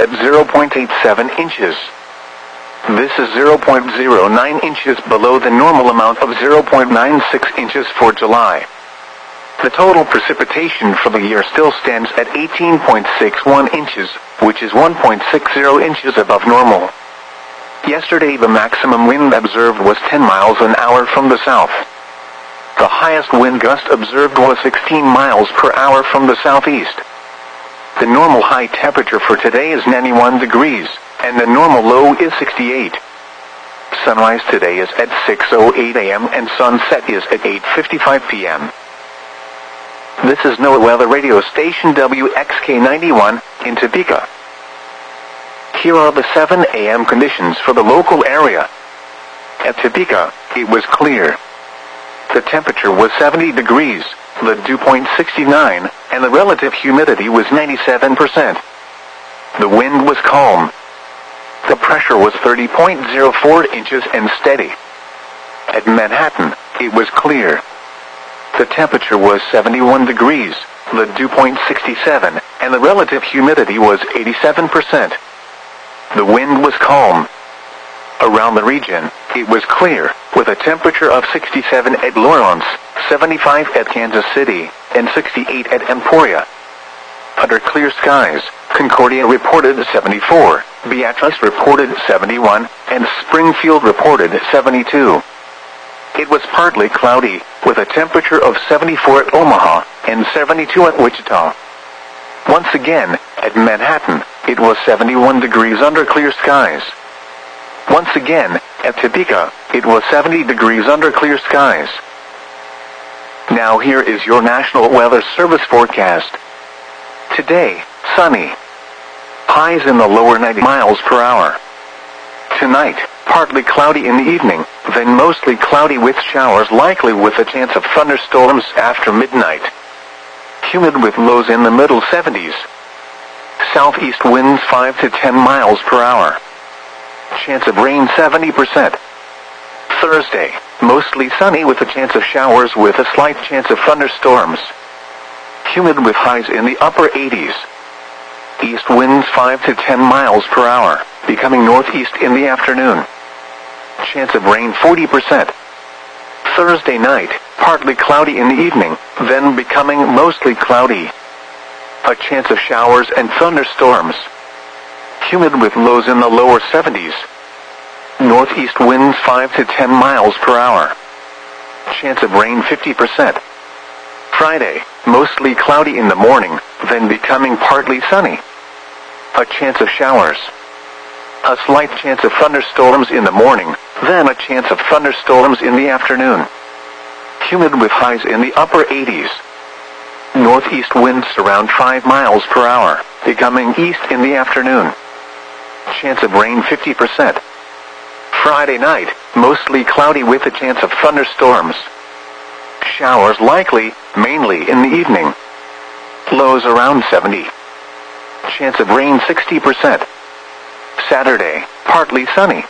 at 0.87 inches. This is 0.09 inches below the normal amount of 0.96 inches for July. The total precipitation for the year still stands at 18.61 inches, which is 1.60 inches above normal. Yesterday the maximum wind observed was 10 miles an hour from the south. The highest wind gust observed was 16 miles per hour from the southeast. The normal high temperature for today is 91 degrees, and the normal low is 68. Sunrise today is at 6:08 a.m. and sunset is at 8:55 p.m. This is NOAA Weather Radio Station WXK91 in Topeka. Here are the 7 a.m. conditions for the local area. At Topeka, it was clear. The temperature was 70 degrees, the dew point 69, and the relative humidity was 97%. The wind was calm. The pressure was 30.04 inches and steady. At Manhattan, it was clear. The temperature was 71 degrees, the dew point 67, and the relative humidity was 87%. The wind was calm. Around the region, it was clear, with a temperature of 67 at Lawrence, 75 at Kansas City, and 68 at Emporia. Under clear skies, Concordia reported 74, Beatrice reported 71, and Springfield reported 72. It was partly cloudy, with a temperature of 74 at Omaha, and 72 at Wichita. Once again, at Manhattan, it was 71 degrees under clear skies. Once again, at Topeka, it was 70 degrees under clear skies. Now here is your National Weather Service forecast. Today, sunny. Highs in the lower 90 miles per hour. Tonight, partly cloudy in the evening, then mostly cloudy with showers likely with a chance of thunderstorms after midnight. Humid with lows in the middle 70s. Southeast winds 5 to 10 miles per hour. Chance of rain 70%. Thursday, mostly sunny with a chance of showers with a slight chance of thunderstorms. Humid with highs in the upper 80s. East winds 5 to 10 miles per hour, becoming northeast in the afternoon. Chance of rain 40%. Thursday night, partly cloudy in the evening, then becoming mostly cloudy. A chance of showers and thunderstorms. Humid with lows in the lower 70s. Northeast winds 5 to 10 miles per hour. Chance of rain 50%. Friday, mostly cloudy in the morning, then becoming partly sunny. A chance of showers. A slight chance of thunderstorms in the morning, then a chance of thunderstorms in the afternoon. Humid with highs in the upper 80s. Northeast winds around 5 miles per hour, becoming east in the afternoon. Chance of rain 50%. Friday night, mostly cloudy with a chance of thunderstorms. Showers likely, mainly in the evening. Lows around 70. Chance of rain 60%. Saturday, partly sunny.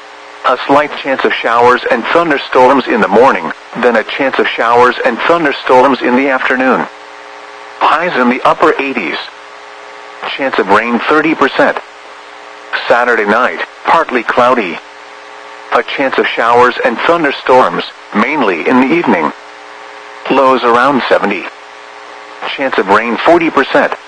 A slight chance of showers and thunderstorms in the morning, then a chance of showers and thunderstorms in the afternoon. Highs in the upper 80s. Chance of rain 30%. Saturday night, partly cloudy. A chance of showers and thunderstorms, mainly in the evening. Lows around 70. Chance of rain 40%.